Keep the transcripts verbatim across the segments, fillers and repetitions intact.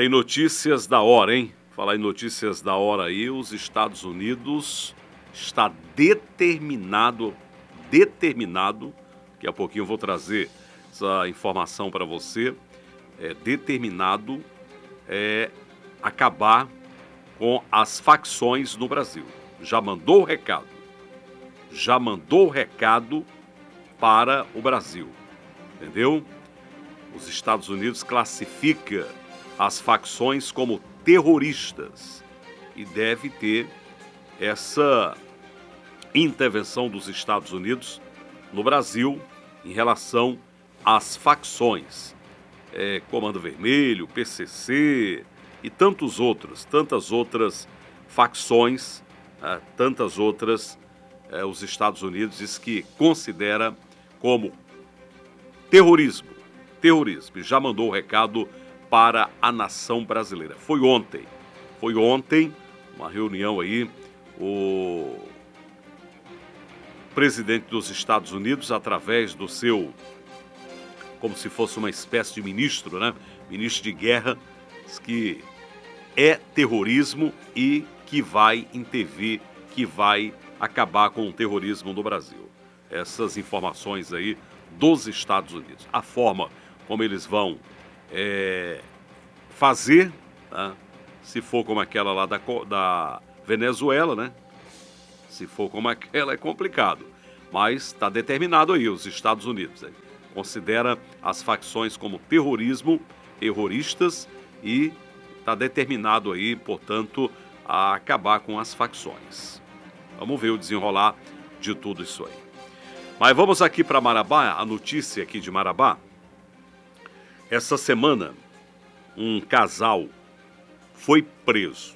Tem notícias da hora, hein? Falar em notícias da hora aí, os Estados Unidos está determinado, determinado, daqui a pouquinho eu vou trazer essa informação para você, é determinado é acabar com as facções no Brasil. Já mandou o recado, já mandou o recado para o Brasil, entendeu? Os Estados Unidos classifica as facções como terroristas e deve ter essa intervenção dos Estados Unidos no Brasil em relação às facções, é, Comando Vermelho, P C C e tantos outros, tantas outras facções, é, tantas outras, é, os Estados Unidos diz que considera como terrorismo, terrorismo, e já mandou o recado para a nação brasileira. Foi ontem, foi ontem, uma reunião aí, o presidente dos Estados Unidos, através do seu, como se fosse uma espécie de ministro, né? Ministro de guerra, diz que é terrorismo e que vai intervir, que vai acabar com o terrorismo no Brasil. Essas informações aí dos Estados Unidos. A forma como eles vão é, fazer, tá? Se for como aquela lá da, da Venezuela, né? Se for como aquela é complicado, mas está determinado aí, os Estados Unidos aí, considera as facções como terrorismo, terroristas e está determinado aí, portanto, a acabar com as facções. Vamos ver o desenrolar de tudo isso aí. Mas vamos aqui para Marabá, a notícia aqui de Marabá. Essa semana, um casal foi preso.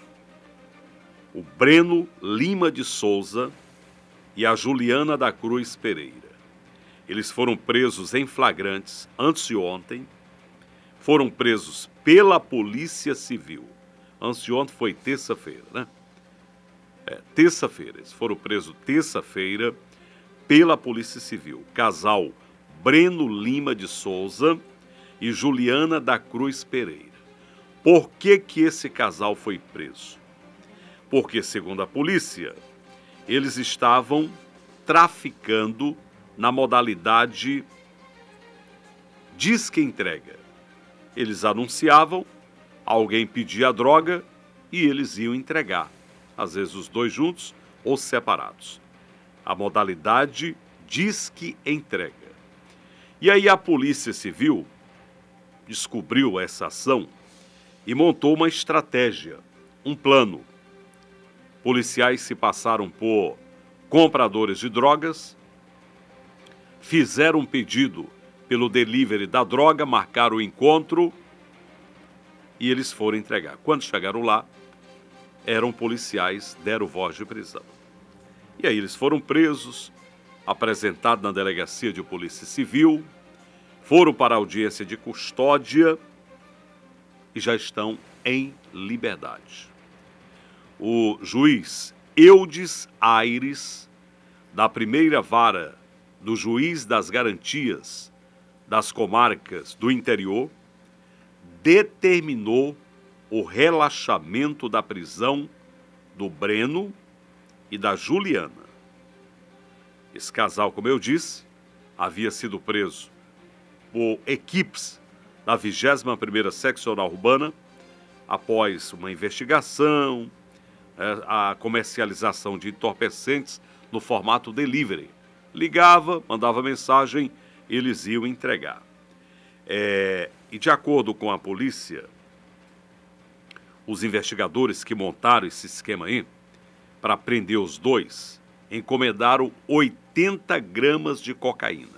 O Breno Lima de Souza e a Juliana da Cruz Pereira. Eles foram presos em flagrantes anteontem, foram presos pela Polícia Civil. Anteontem foi terça-feira, né? É, terça-feira. Eles foram presos terça-feira pela Polícia Civil. Casal Breno Lima de Souza e Juliana da Cruz Pereira. Por que que esse casal foi preso? Porque, segundo a polícia, eles estavam traficando na modalidade disque-entrega. Eles anunciavam, alguém pedia a droga e eles iam entregar. Às vezes os dois juntos ou separados. A modalidade disque-entrega. E aí a Polícia Civil descobriu essa ação e montou uma estratégia, um plano. Policiais se passaram por compradores de drogas, fizeram um pedido pelo delivery da droga, marcaram o encontro e eles foram entregar. Quando chegaram lá, eram policiais, deram voz de prisão. E aí eles foram presos, apresentados na delegacia de polícia civil, foram para a audiência de custódia e já estão em liberdade. O juiz Eudes Aires, da primeira vara do juiz das garantias das comarcas do interior, determinou o relaxamento da prisão do Breno e da Juliana. Esse casal, como eu disse, havia sido preso por equipes da vigésima primeira Seccional Urbana após uma investigação, a comercialização de entorpecentes no formato delivery. Ligava, mandava mensagem, eles iam entregar. É, e de acordo com a polícia, os investigadores que montaram esse esquema aí, para prender os dois, encomendaram oitenta gramas de cocaína,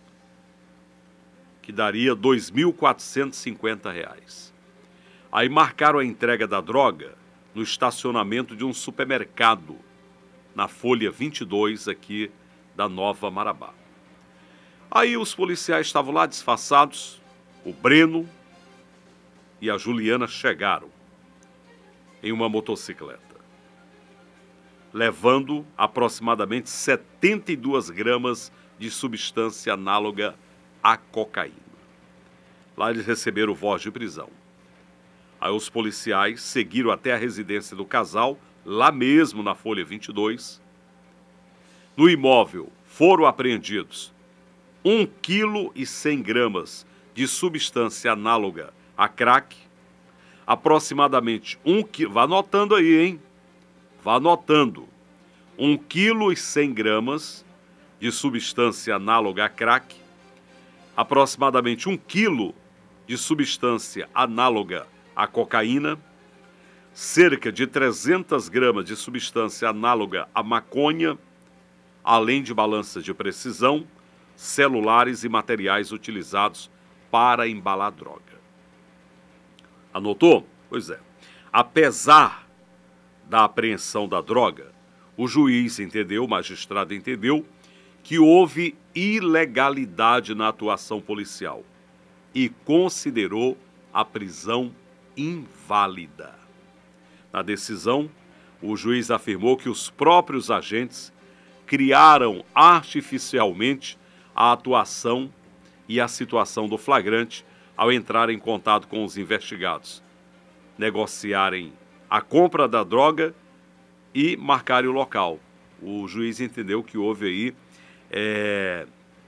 que daria dois mil quatrocentos e cinquenta reais. Aí marcaram a entrega da droga no estacionamento de um supermercado, na Folha vinte e dois, aqui da Nova Marabá. Aí os policiais estavam lá disfarçados, o Breno e a Juliana chegaram em uma motocicleta, levando aproximadamente setenta e duas gramas de substância análoga à cocaína. Lá eles receberam voz de prisão. Aí os policiais seguiram até a residência do casal, lá mesmo na Folha vinte e dois. No imóvel foram apreendidos um quilo e cem gramas de substância análoga a crack, aproximadamente um quilo, vá anotando aí, hein? Vá anotando, um quilo e cem gramas de substância análoga a crack, aproximadamente um quilo de substância análoga a cocaína, cerca de trezentas gramas de substância análoga a maconha, além de balanças de precisão, celulares e materiais utilizados para embalar droga. Anotou? Pois é. Apesar da apreensão da droga, o juiz entendeu, o magistrado entendeu, que houve ilegalidade na atuação policial e considerou a prisão inválida. Na decisão, o juiz afirmou que os próprios agentes criaram artificialmente a atuação e a situação do flagrante ao entrar em contato com os investigados, negociarem a compra da droga e marcarem o local. O juiz entendeu que houve aí é,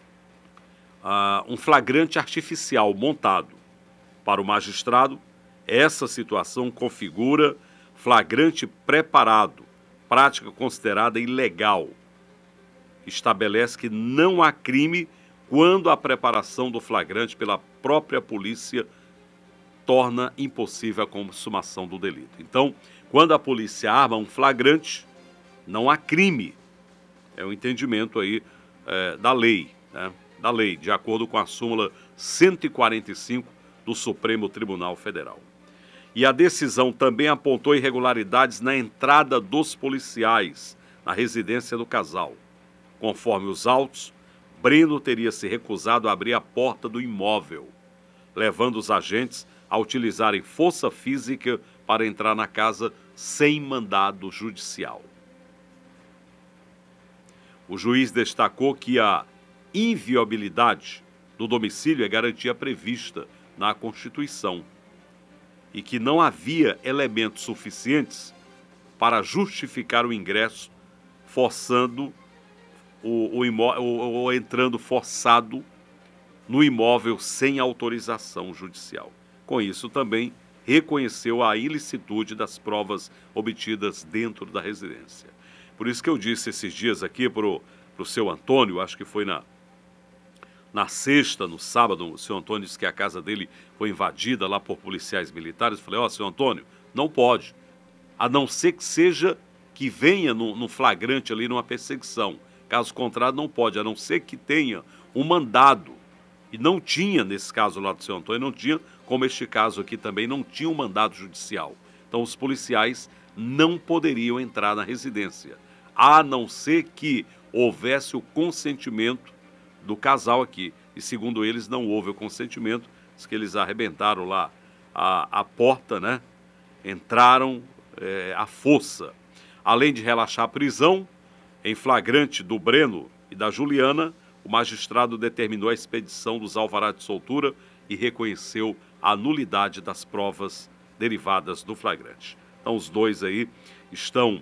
uh, um flagrante artificial montado. Para o magistrado, essa situação configura flagrante preparado, prática considerada ilegal. Estabelece que não há crime quando a preparação do flagrante pela própria polícia torna impossível a consumação do delito. Então, quando a polícia arma um flagrante, não há crime. É o entendimento aí é, da lei, né? Da lei, de acordo com a súmula cento e quarenta e cinco do Supremo Tribunal Federal. E a decisão também apontou irregularidades na entrada dos policiais na residência do casal. Conforme os autos, Breno teria se recusado a abrir a porta do imóvel, levando os agentes a utilizarem força física para entrar na casa sem mandado judicial. O juiz destacou que a inviolabilidade do domicílio é garantia prevista na Constituição e que não havia elementos suficientes para justificar o ingresso forçando o, o, imó o, o entrando forçado no imóvel sem autorização judicial. Com isso também reconheceu a ilicitude das provas obtidas dentro da residência. Por isso que eu disse esses dias aqui para o seu Antônio, acho que foi na, na sexta, no sábado, o seu Antônio disse que a casa dele foi invadida lá por policiais militares. Eu falei, ó, oh, seu Antônio, não pode, a não ser que seja que venha no, no flagrante ali numa perseguição. Caso contrário, não pode, a não ser que tenha um mandado. E não tinha, nesse caso lá do seu Antônio, não tinha, como este caso aqui também, não tinha um mandado judicial. Então, os policiais não poderiam entrar na residência, a não ser que houvesse o consentimento do casal aqui. E, segundo eles, não houve o consentimento, diz que eles arrebentaram lá a, a porta, né? Entraram é, à força. Além de relaxar a prisão, em flagrante do Breno e da Juliana, o magistrado determinou a expedição dos alvarás de soltura e reconheceu a nulidade das provas derivadas do flagrante. Então, os dois aí estão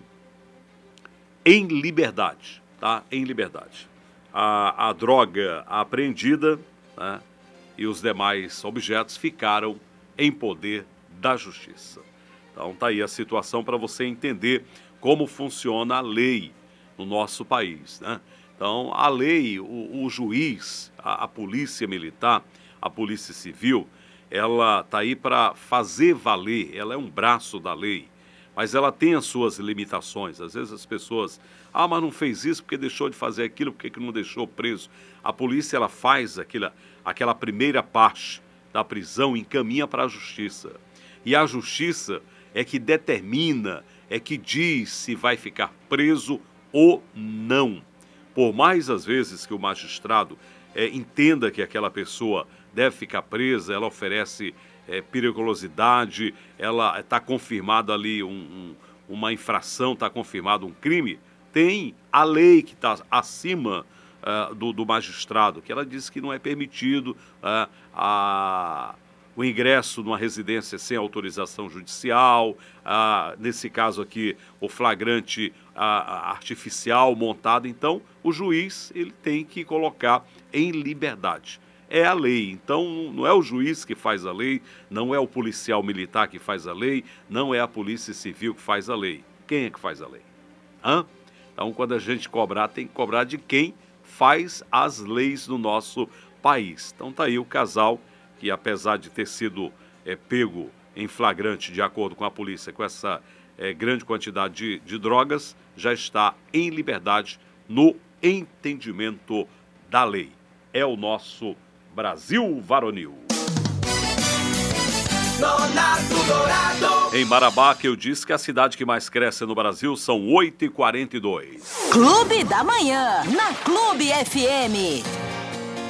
em liberdade, tá? Em liberdade. A, a droga apreendida, né, e os demais objetos ficaram em poder da justiça. Então, tá aí a situação para você entender como funciona a lei no nosso país, né? Então, a lei, o, o juiz, a, a polícia militar, a polícia civil, ela está aí para fazer valer, ela é um braço da lei, mas ela tem as suas limitações. Às vezes as pessoas, ah, mas não fez isso porque deixou de fazer aquilo, porque que não deixou preso. A polícia, ela faz aquela, aquela primeira parte da prisão, encaminha para a justiça. E a justiça é que determina, é que diz se vai ficar preso ou não. Por mais às vezes que o magistrado é, entenda que aquela pessoa deve ficar presa, ela oferece é, periculosidade, ela está confirmada ali um, um, uma infração, está confirmado um crime, tem a lei que está acima uh, do, do magistrado, que ela diz que não é permitido uh, a, o ingresso numa residência sem autorização judicial, ah, nesse caso aqui, o flagrante ah, artificial montado. Então, o juiz ele tem que colocar em liberdade. É a lei, então não é o juiz que faz a lei, não é o policial militar que faz a lei, não é a polícia civil que faz a lei. Quem é que faz a lei? Hã? Então, quando a gente cobrar, tem que cobrar de quem faz as leis no nosso país. Então, tá aí o casal que, apesar de ter sido é, pego em flagrante, de acordo com a polícia, com essa é, grande quantidade de, de drogas, já está em liberdade no entendimento da lei. É o nosso Brasil Varonil. Em Marabá, que eu disse que a cidade que mais cresce no Brasil são oito e quarenta e dois. Clube da Manhã, na Clube F M.